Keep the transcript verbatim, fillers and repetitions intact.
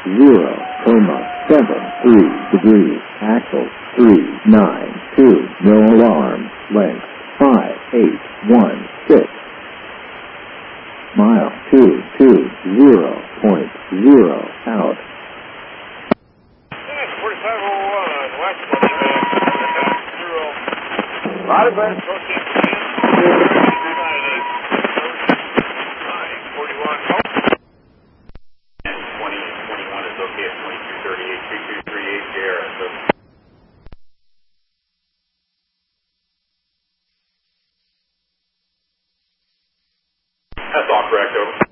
zero, coma, seven, three degrees, axle, three, nine, two, no alarm, length, five, eight, one, six, mile, two, two, zero, point, zero, out. forty-five oh one, west, zero. Roger, Brent. forty-one. twenty, twenty-one is okay at twenty-two thirty-eight, three two three eight, J R S. That's all correct, over.